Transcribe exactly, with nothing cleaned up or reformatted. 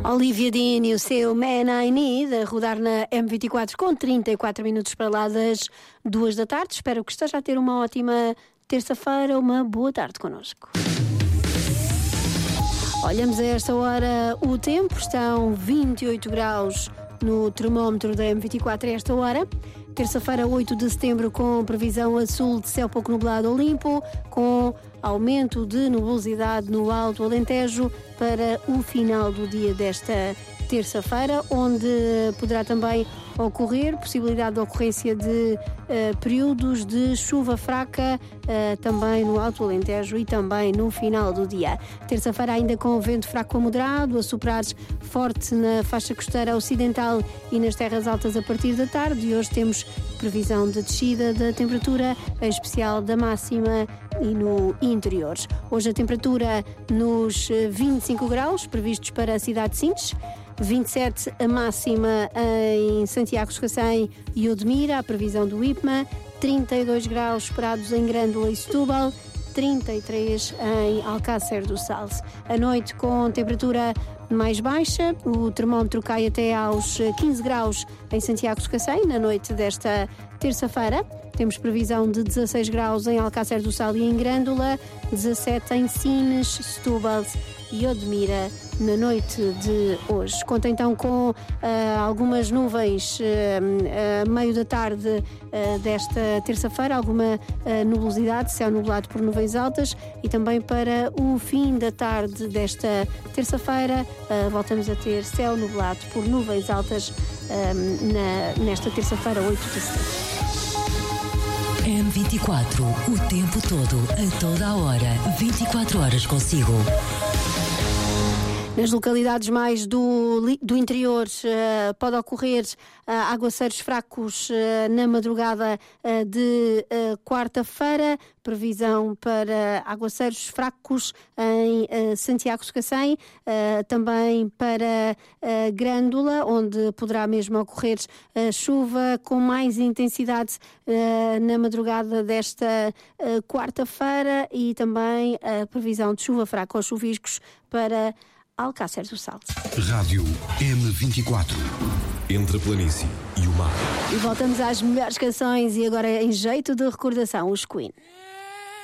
Olivia Dean e o seu Man I Need a rodar na M vinte e quatro com trinta e quatro minutos para lá das duas da tarde. Espero que esteja a ter uma ótima terça-feira, uma boa tarde connosco. Olhamos a esta hora o tempo, estão vinte e oito graus no termómetro da M vinte e quatro a esta hora. Terça-feira, oito de setembro, com previsão a sul de céu pouco nublado ou limpo, com aumento de nubosidade no Alto Alentejo para o final do dia desta terça-feira, onde poderá também ocorrer possibilidade de ocorrência de uh, períodos de chuva fraca uh, também no Alto Alentejo e também no final do dia. Terça-feira ainda com vento fraco a moderado, a soprar forte na faixa costeira ocidental e nas terras altas a partir da tarde, e hoje temos previsão de descida da temperatura, em especial da máxima e no interior. Hoje a temperatura nos vinte e cinco graus previstos para a cidade de Sines, vinte e sete a máxima em Santiago de Cacém e Odmira, a previsão do I P M A, trinta e dois graus esperados em Grândola e Setúbal, trinta e três em Alcácer do Sal. A noite com temperatura mais baixa, o termómetro cai até aos quinze graus em Santiago de Cacém, na noite desta terça-feira. Temos previsão de dezasseis graus em Alcácer do Sal e em Grândola, dezassete em Sines, Setúbal e Odmira na noite de hoje. Conta então com uh, algumas nuvens uh, a meio da tarde uh, desta terça-feira, alguma uh, nubosidade, céu nublado por nuvens altas, e também para o fim da tarde desta terça-feira uh, voltamos a ter céu nublado por nuvens altas uh, na, nesta terça-feira, oito de setembro. M vinte e quatro, o tempo todo, a toda a hora, vinte e quatro horas consigo. Nas localidades mais do, do interior uh, pode ocorrer uh, aguaceiros fracos uh, na madrugada uh, de uh, quarta-feira. Previsão para aguaceiros fracos em uh, Santiago de Cacém, uh, também para uh, Grândola, onde poderá mesmo ocorrer uh, chuva com mais intensidade uh, na madrugada desta uh, quarta-feira, e também a previsão de chuva fraca aos chuviscos para Alcácer do Sal. Rádio M vinte e quatro. Entre a planície e o mar. E voltamos às melhores canções, e agora em jeito de recordação, os Queen.